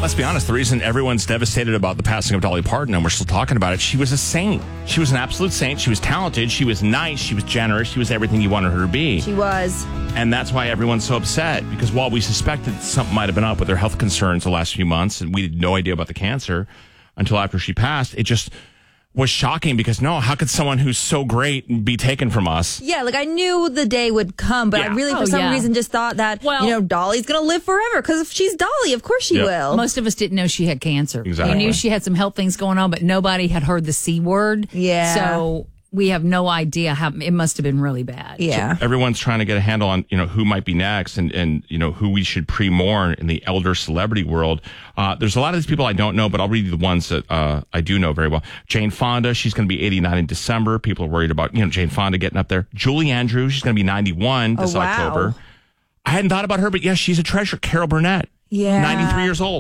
let's be honest, the reason everyone's devastated about the passing of Dolly Parton, and we're still talking about it, she was a saint. She was an absolute saint. She was talented. She was nice. She was generous. She was everything you wanted her to be. She was. And that's why everyone's so upset, because while we suspected something might have been up with her health concerns the last few months, and we had no idea about the cancer until after she passed, it just was shocking because, how could someone who's so great be taken from us? Yeah, I knew the day would come, but I really, for some reason, just thought that, Dolly's going to live forever because if she's Dolly, of course she will. Most of us didn't know she had cancer. Exactly. We knew she had some health things going on, but nobody had heard the C word. Yeah. So we have no idea how it must have been really bad. Yeah. So everyone's trying to get a handle on, who might be next and who we should pre-mourn in the elder celebrity world. There's a lot of these people I don't know, but I'll read you the ones that I do know very well. Jane Fonda, she's going to be 89 in December. People are worried about, Jane Fonda getting up there. Julie Andrews, she's going to be 91 this October. I hadn't thought about her, but yes, she's a treasure. Carol Burnett, 93 years old.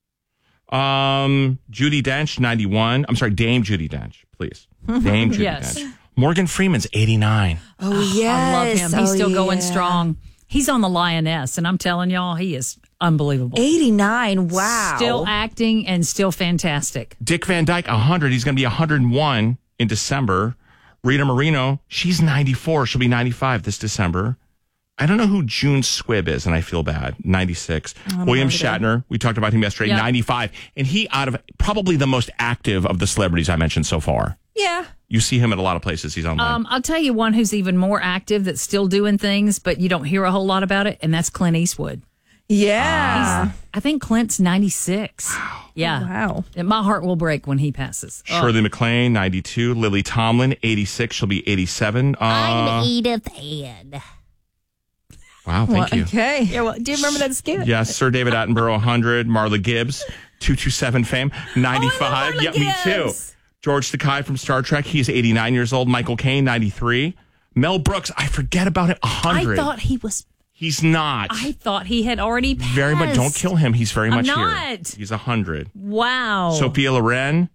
Judi Dench, 91. I'm sorry, Dame Judi Dench, please. Dame Judi Dench. Morgan Freeman's 89. Oh, yes. I love him. He's still going strong. He's on the Lioness, and I'm telling y'all, he is unbelievable. 89, wow. Still acting and still fantastic. Dick Van Dyke, 100. He's going to be 101 in December. Rita Moreno, she's 94. She'll be 95 this December. I don't know who June Squibb is, and I feel bad. 96. William Shatner, we talked about him yesterday, 95. And he, out of probably the most active of the celebrities I mentioned so far. Yeah. You see him at a lot of places. He's online. I'll tell you one who's even more active that's still doing things, but you don't hear a whole lot about it, and that's Clint Eastwood. Yeah. I think Clint's 96. Wow. Yeah. Wow. And my heart will break when he passes. Shirley MacLaine, 92. Lily Tomlin, 86. She'll be 87. I'm Edith Head. Wow, thank you. Okay. Yeah, well, do you remember that skit? Yes, Sir David Attenborough, 100. Marla Gibbs, 227 fame, 95. Marla Yeah, me too. Gibbs. George Takei from Star Trek, he's 89 years old. Michael Caine, 93. Mel Brooks, I forget about it, 100. I thought he was. He's not. I thought he had already passed. Very much. Don't kill him. He's very much not. here. He's 100. Wow. Sophia Loren,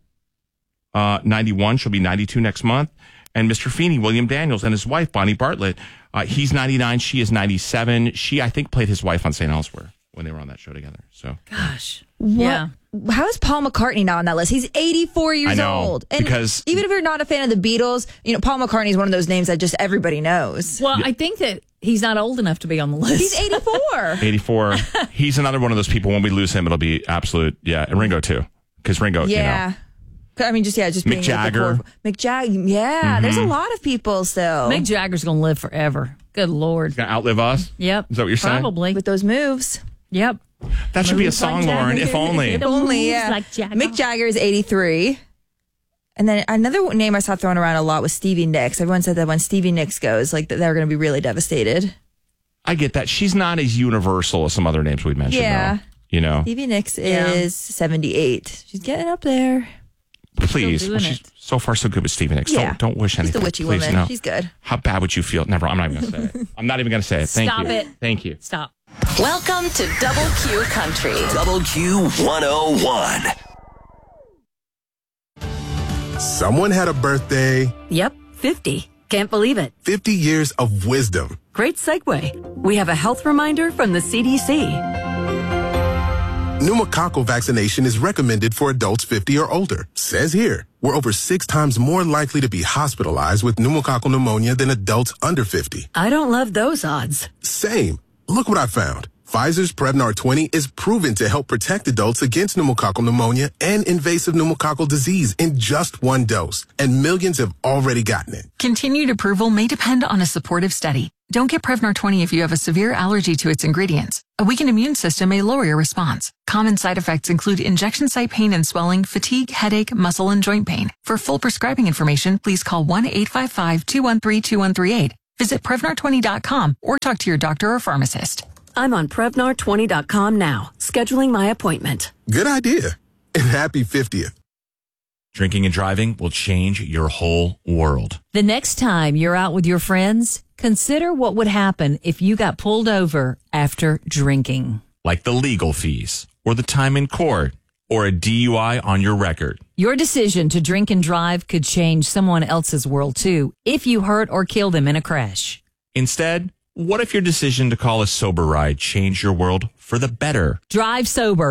91. She'll be 92 next month. And Mr. Feeney, William Daniels, and his wife, Bonnie Bartlett. He's 99. She is 97. She, I think, played his wife on St. Elsewhere when they were on that show together. So, gosh. Yeah. How is Paul McCartney not on that list? He's 84 years I know, old. And because even if you're not a fan of the Beatles, Paul McCartney is one of those names that just everybody knows. Well, I think that he's not old enough to be on the list. He's 84. 84. He's another one of those people. When we lose him, it'll be absolute. Yeah, and Ringo too, because Ringo. Yeah. I mean, just Mick being Jagger. Mick Jagger. Yeah, there's a lot of people still. Mick Jagger's going to live forever. Good Lord. He's gonna outlive us. Yep. Is that what you're saying? Probably. With those moves. Yep. That should be a song, Lauren. If only. If only, yeah. Like Jagger. Mick Jagger is 83. And then another name I saw thrown around a lot was Stevie Nicks. Everyone said that when Stevie Nicks goes, they're going to be really devastated. I get that. She's not as universal as some other names we mentioned. Yeah. Though, Stevie Nicks is 78. She's getting up there. Please. doing She's it. so far so good with Stevie Nicks. Yeah. Don't wish She's anything. the witchy Please, woman. no. She's good. How bad would you feel? Never. I'm not even going to say it. I'm not even going to say it. Thank Stop you. it. Thank you. Stop. Welcome to Double Q Country. Double Q 101. Someone had a birthday. Yep, 50. Can't believe it. 50 years of wisdom. Great segue. We have a health reminder from the CDC. Pneumococcal vaccination is recommended for adults 50 or older. Says here, we're over 6 times more likely to be hospitalized with pneumococcal pneumonia than adults under 50. I don't love those odds. Same. Look what I found. Pfizer's Prevnar 20 is proven to help protect adults against pneumococcal pneumonia and invasive pneumococcal disease in just 1 dose. And millions have already gotten it. Continued approval may depend on a supportive study. Don't get Prevnar 20 if you have a severe allergy to its ingredients. A weakened immune system may lower your response. Common side effects include injection site pain and swelling, fatigue, headache, muscle, and joint pain. For full prescribing information, please call 1-855-213-2138. Visit Prevnar20.com or talk to your doctor or pharmacist. I'm on Prevnar20.com now, scheduling my appointment. Good idea. And happy 50th. Drinking and driving will change your whole world. The next time you're out with your friends, consider what would happen if you got pulled over after drinking. Like the legal fees, or the time in court, or a DUI on your record. Your decision to drink and drive could change someone else's world too, if you hurt or kill them in a crash. Instead, what if your decision to call a sober ride changed your world for the better? Drive sober,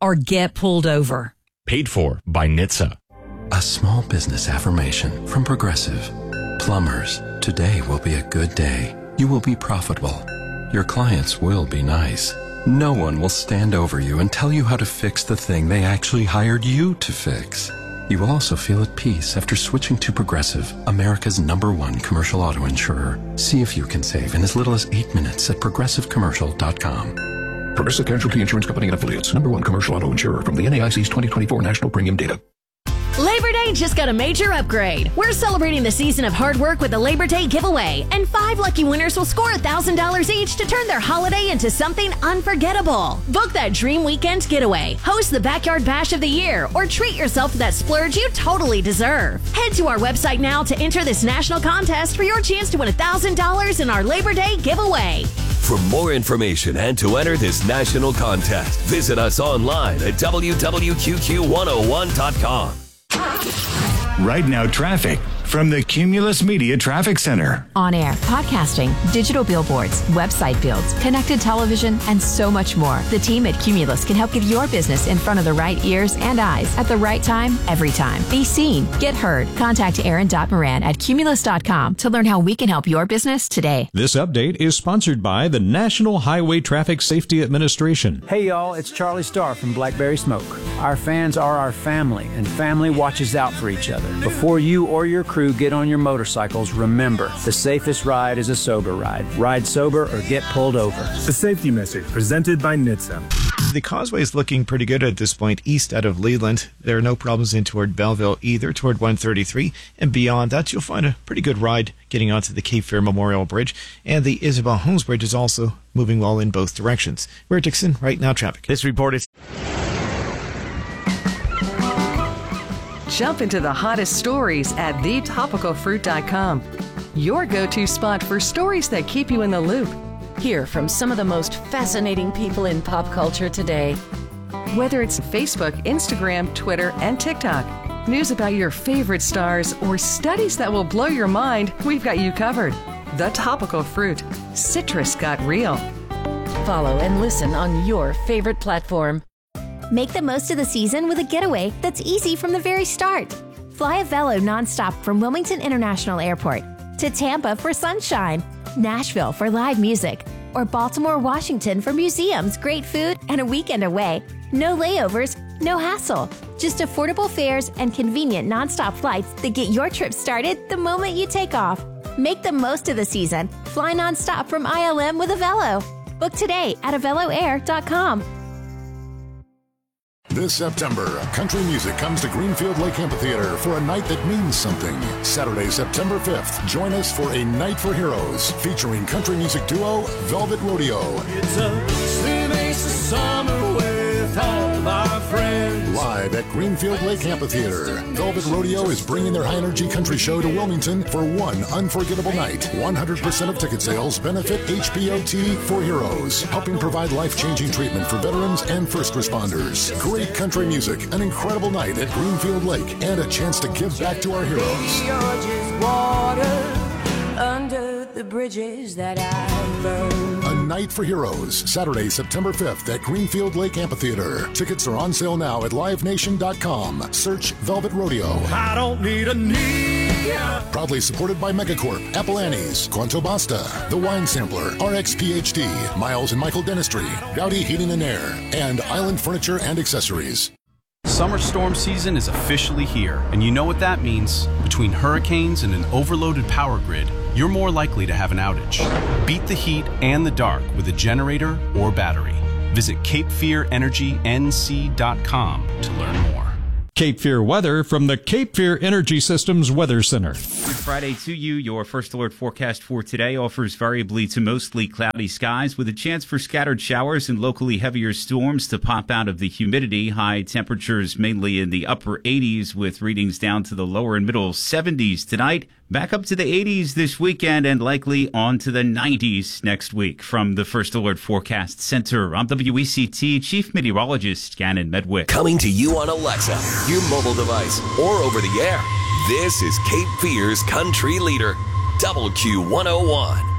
or get pulled over. Paid for by NHTSA. A small business affirmation from Progressive. Plumbers, today will be a good day. You will be profitable. Your clients will be nice. No one will stand over you and tell you how to fix the thing they actually hired you to fix. You will also feel at peace after switching to Progressive, America's #1 commercial auto insurer. See if you can save in as little as 8 minutes at progressivecommercial.com. Progressive Casualty Insurance Company and Affiliates, #1 commercial auto insurer from the NAIC's 2024 National Premium Data. Labor Day just got a major upgrade. We're celebrating the season of hard work with a Labor Day giveaway, and 5 lucky winners will score $1,000 each to turn their holiday into something unforgettable. Book that dream weekend getaway, host the Backyard Bash of the Year, or treat yourself to that splurge you totally deserve. Head to our website now to enter this national contest for your chance to win $1,000 in our Labor Day giveaway. For more information and to enter this national contest, visit us online at wwq101.com. Right now, traffic from the Cumulus Media Traffic Center. On air, podcasting, digital billboards, website builds, connected television, and so much more. The team at Cumulus can help get your business in front of the right ears and eyes at the right time, every time. Be seen, get heard. Contact Aaron.Moran at Cumulus.com to learn how we can help your business today. This update is sponsored by the National Highway Traffic Safety Administration. Hey y'all, it's Charlie Starr from Blackberry Smoke. Our fans are our family, and family watches out for each other. Before you or your crew get on your motorcycles, remember, the safest ride is a sober ride. Ride sober or get pulled over. A safety message presented by NHTSA. The causeway is looking pretty good at this point east out of Leland. There are no problems in toward Belleville either, toward 133. And beyond that, you'll find a pretty good ride getting onto the Cape Fear Memorial Bridge. And the Isabel Holmes Bridge is also moving well in both directions. We're at Dixon, right now traffic. This report is... Jump into the hottest stories at thetopicalfruit.com. Your go-to spot for stories that keep you in the loop. Hear from some of the most fascinating people in pop culture today. Whether it's Facebook, Instagram, Twitter, and TikTok, news about your favorite stars, or studies that will blow your mind, we've got you covered. The Topical Fruit. Citrus got real. Follow and listen on your favorite platform. Make the most of the season with a getaway that's easy from the very start. Fly a Velo nonstop from Wilmington International Airport to Tampa for sunshine, Nashville for live music, or Baltimore, Washington for museums, great food, and a weekend away. No layovers, no hassle. Just affordable fares and convenient nonstop flights that get your trip started the moment you take off. Make the most of the season. Fly nonstop from ILM with a Velo. Book today at aveloair.com. This September, country music comes to Greenfield Lake Amphitheater for a night that means something. Saturday, September 5th, join us for A Night for Heroes, featuring country music duo Velvet Rodeo. It's a summer with all our friends. Live at Greenfield Lake Amphitheater, Velvet Rodeo is bringing their high-energy country show to Wilmington for one unforgettable night. 100% of ticket sales benefit HPOT for Heroes, helping provide life-changing treatment for veterans and first responders. Great country music, an incredible night at Greenfield Lake, and a chance to give back to our heroes. Water under the bridges that I burned. A Night for Heroes, Saturday, September 5th at Greenfield Lake Amphitheater. Tickets are on sale now at livenation.com. Search Velvet Rodeo. I don't need a knee. Proudly supported by Megacorp, Apple Annie's, Quanto Basta, The Wine Sampler, RX PhD, Miles and Michael Dentistry, Gowdy Heating and Air, and Island Furniture and Accessories. Summer storm season is officially here, and you know what that means. Between hurricanes and an overloaded power grid, you're more likely to have an outage. Beat the heat and the dark with a generator or battery. Visit CapeFearEnergyNC.com to learn more. Cape Fear weather from the Cape Fear Energy Systems Weather Center. Good Friday to you. Your first alert forecast for today offers variably to mostly cloudy skies with a chance for scattered showers and locally heavier storms to pop out of the humidity. High temperatures mainly in the upper 80s with readings down to the lower and middle 70s tonight. Back up to the 80s this weekend and likely on to the 90s next week. From the First Alert Forecast Center, I'm WECT Chief Meteorologist Gannon Medwick. Coming to you on Alexa, your mobile device, or over the air. This is Cape Fear's country leader, WQ101.